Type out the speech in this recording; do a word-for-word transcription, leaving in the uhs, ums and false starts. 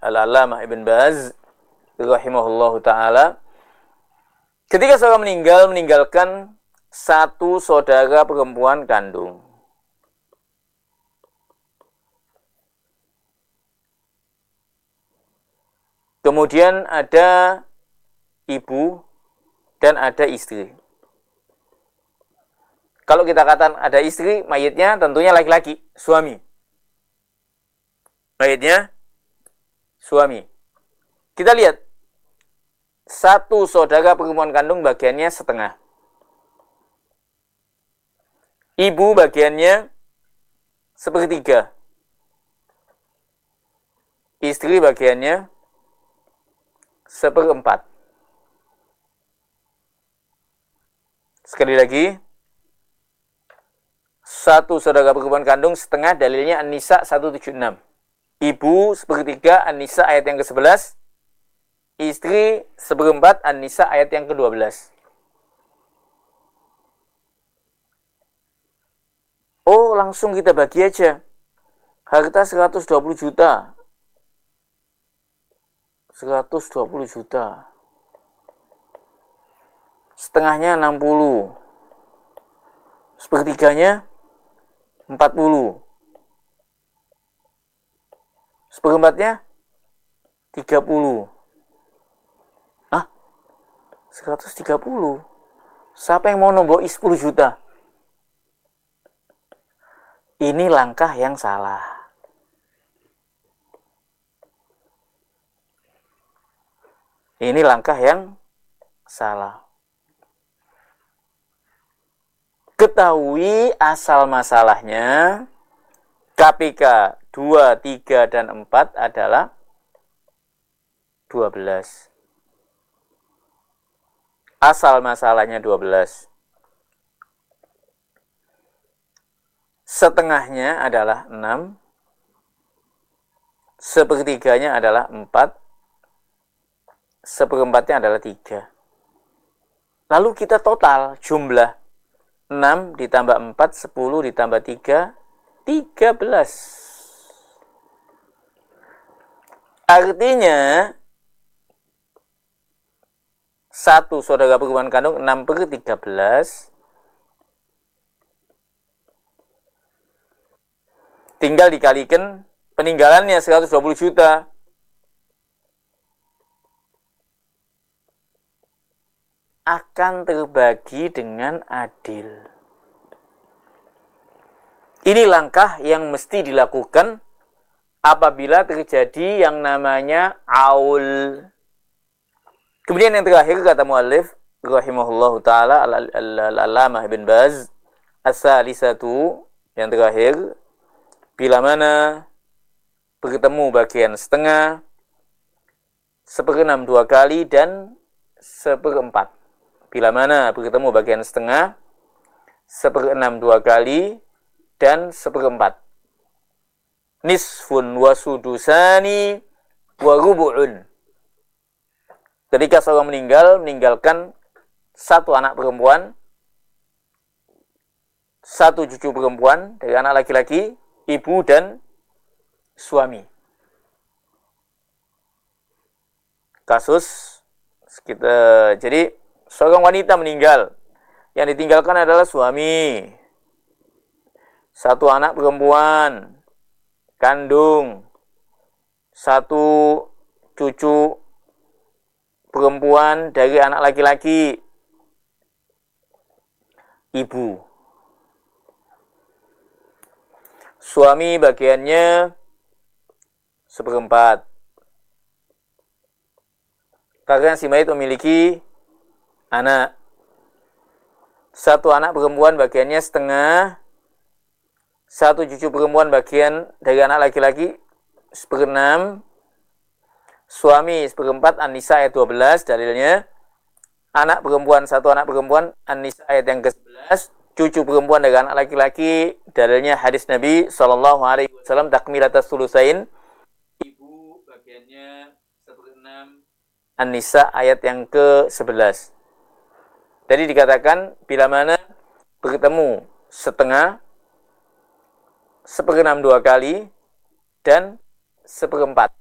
Al-Allamah Ibn Baz rahimahullahu ta'ala, ketika seorang meninggal, meninggalkan satu saudara perempuan kandung. Kemudian ada ibu dan ada istri. Kalau kita katakan ada istri, mayitnya tentunya laki-laki, suami. Mayitnya suami. Kita lihat, satu saudara perempuan kandung bagiannya setengah. Ibu bagiannya sepertiga. Istri bagiannya seperempat. Sekali lagi, satu saudara perempuan kandung setengah, dalilnya An-Nisa seratus tujuh puluh enam. Ibu sepertiga, An-Nisa ayat yang ke sebelas. Istri seperempat, An-Nisa ayat yang ke dua belas. Oh, langsung kita bagi aja. Harta seratus dua puluh juta. seratus dua puluh juta. Setengahnya enam puluh. Sepertiganya empat puluh. Seperempatnya tiga puluh. Ah, seratus tiga puluh. Siapa yang mau nombok sepuluh juta? Ini langkah yang salah. Ini langkah yang salah. Ketahui asal masalahnya, K P K dua, tiga, dan empat adalah dua belas. Asal masalahnya dua belas. Setengahnya adalah enam. Sepertiganya adalah empat. Seperempatnya adalah tiga. Lalu kita total jumlah. enam ditambah empat, sepuluh ditambah tiga, tiga belas. Artinya, satu saudara perempuan kandung enam per tiga belas. Tinggal dikalikan peninggalannya seratus dua puluh juta. Akan terbagi dengan adil. Ini langkah yang mesti dilakukan apabila terjadi yang namanya aul. Kemudian yang terakhir kata muallif rahimahullahu taala al-Allamah Ibn Baz, as-salisatu, yang terakhir, bila mana bertemu bagian setengah, seperenam dua kali, dan seperempat. Bila mana bertemu bagian setengah, seperenam dua kali, dan seperempat. Nisfun wa sudusani wa rubu'un. Ketika seorang meninggal, meninggalkan satu anak perempuan, satu cucu perempuan dari anak laki-laki, ibu dan suami. Kasus kita, jadi seorang wanita meninggal, yang ditinggalkan adalah suami, satu anak perempuan kandung, satu cucu perempuan dari anak laki-laki, ibu. Suami bagiannya seperempat. Karena si mayit memiliki anak. Satu anak perempuan bagiannya setengah. Satu cucu perempuan bagian dari anak laki-laki seperenam. Suami seperempat, An-Nisa ayat dua belas dalilnya. Anak perempuan, satu anak perempuan, An-Nisa ayat yang ke sebelas. Cucu perempuan dari anak laki-laki, dalilnya hadis Nabi shallallahu alaihi wasallam, takmilatas sulusain. Ibu bagiannya seperenam, An-Nisa ayat yang ke sebelas. Jadi dikatakan bila mana bertemu setengah, seperenam dua kali, dan seperempat.